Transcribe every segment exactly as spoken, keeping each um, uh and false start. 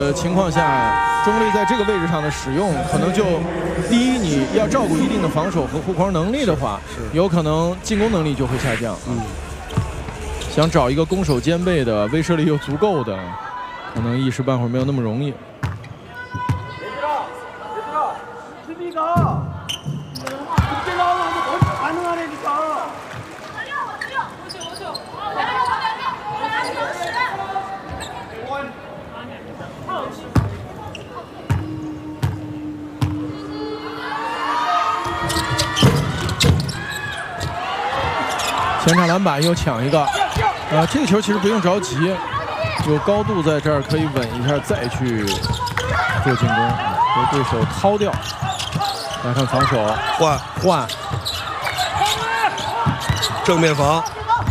呃情况下，中立在这个位置上的使用，可能就第一，你要照顾一定的防守和护框能力的话，有可能进攻能力就会下降。嗯，想找一个攻守兼备的、威慑力又足够的，可能一时半会儿没有那么容易。 前场篮板又抢一个，啊，这个球其实不用着急，有高度在这儿可以稳一下再去做进攻，被对手掏掉。来看防守， 换换， 正面防，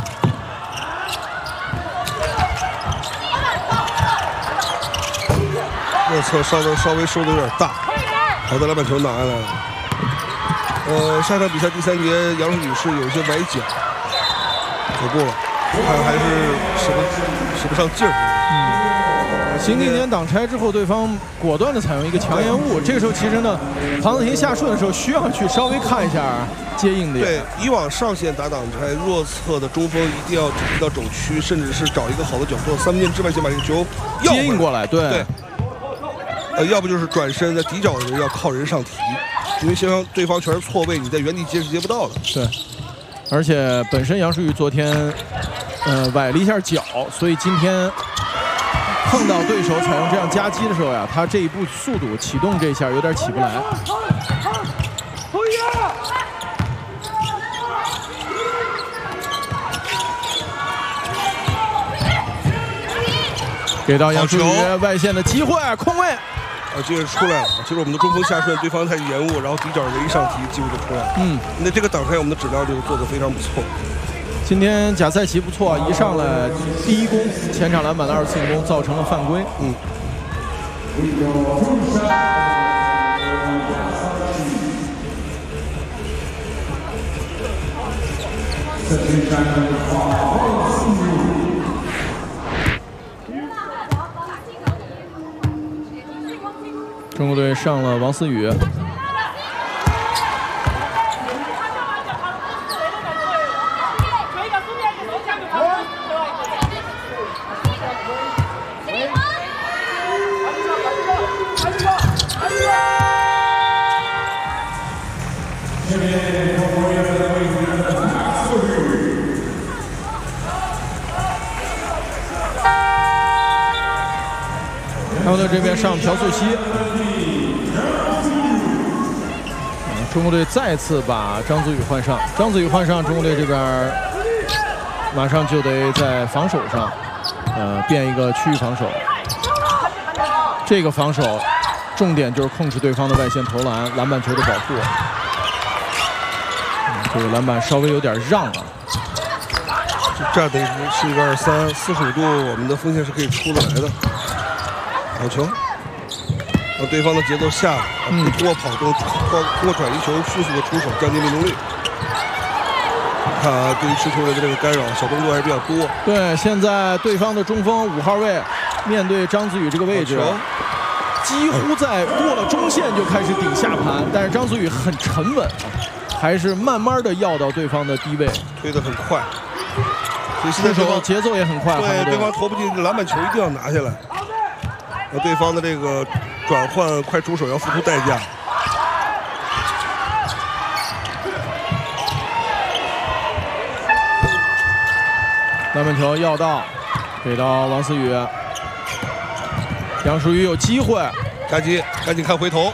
右侧稍微稍微收的有点大，好的篮板球拿下来了。呃，下场比赛第三节，杨树宇是有一些崴脚。 走步了，看还是使不使不上劲儿。 嗯，邢定年挡拆之后，对方果断的采用一个强延误。这个时候其实呢，庞子婷下顺的时候需要去稍微看一下接应点。 对，以往上线打挡拆，弱侧的中锋一定要转移到肘区，甚至是找一个好的角度，三分线之外先把这个球接应过来。对。 对。呃，要不就是转身在底角的人要靠人上提，因为对方对方全是错位，你在原地接是接不到的。 对。 而且本身杨舒瑜昨天，呃，崴了一下脚，所以今天碰到对手采用这样夹击的时候呀，他这一步速度启动这一下有点起不来。给到杨舒瑜外线的机会，空位。 啊，这个出来了。其实我们的中锋下顺，对方开始延误，然后底角人一上提，机会就出来了。嗯，那这个挡拆我们的质量就做得非常不错。 今天贾赛奇不错，一上来第一攻，前场篮板的二次进攻造成了犯规。嗯。中国队上了王思雨，他们队这边上朴素熙。 中国队再次把张子宇换上，张子宇换上，中国队这边马上就得在防守上，呃，变一个区域防守。这个防守重点就是控制对方的外线投篮、篮板球的保护。嗯、这个篮板稍微有点让啊。 这等于是一个二三，四十五度，我们的锋线是可以出得来的。好球。 让对方的节奏下来，嗯，通过跑动，通过转移球，迅速的出手，降低命中率。看啊，对于持球人的这个干扰，小动作还是比较多。 对，现在对方的中锋五号位面对张子宇这个位置，几乎在过了中线就开始顶下盘，但是张子宇很沉稳，还是慢慢的要到对方的低位， 推得很快。所以现在对方节奏也很快， 对，对方投不进篮板球一定要拿下来。那对方的这个。 转换快出手要付出代价。 篮板球要到，给到王思雨。杨舒瑜有机会， 赶紧赶紧看回头。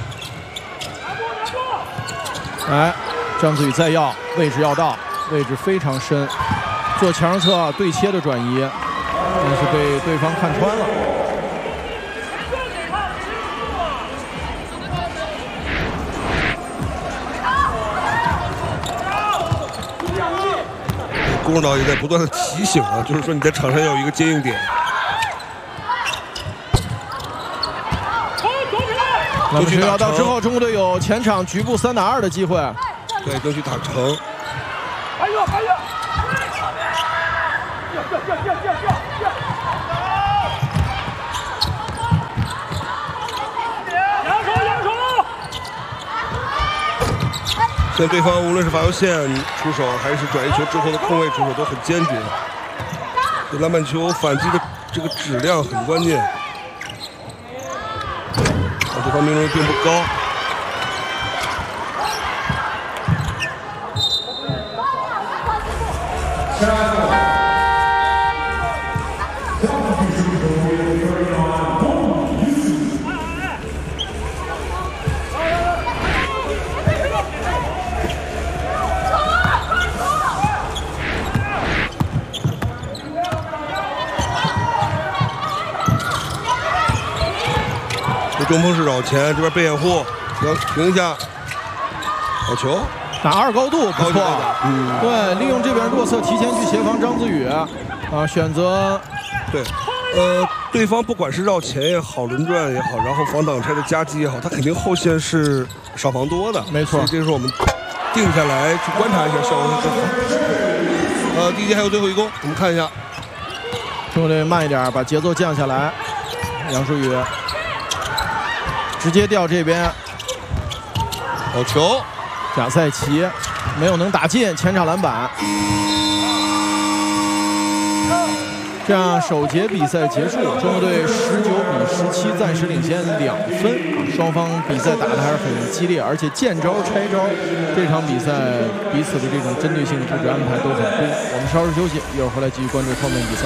哎，张子宇再要，位置要到，位置非常深，做强侧对切的转移，但是被对方看穿了。 龚导也在不断的提醒啊，就是说你在场上要有一个接应点。 争取打到之后，中国队有前场局部三打二的机会。 对，争取打成。哎呦哎呦！ 现在对方无论是罚球线出手，还是转移球之后的空位出手，都很坚决。篮板球反击的这个质量很关键。啊，对方命中率并不高。这中锋是扰前，这边被掩护，要停一下。好球， 打二高度不错。 嗯， 对，利用这边弱侧提前去协防张子宇，啊，选择对，呃，对方不管是绕前也好，轮转也好，然后防挡拆的夹击也好，他肯定后线是少防多的。 没错， 这是我们定下来去观察一下效果是更好。呃，第一节还有最后一攻，我们看一下。 中国队慢一点，把节奏降下来。杨舒宇直接掉这边， 好球， 贾赛奇没有能打进，前场篮板。这样首节比赛结束，中国队十九比十七暂时领先两分。双方比赛打得还是很激烈，而且见招拆招。这场比赛彼此的这种针对性的布置安排都很多。我们稍事休息，一会儿回来继续关注后面比赛。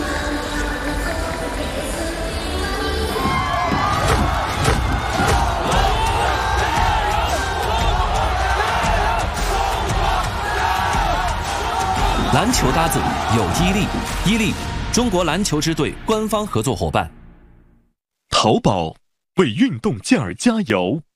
篮球搭子有伊利，伊利中国篮球之队官方合作伙伴。 淘宝为运动健儿加油。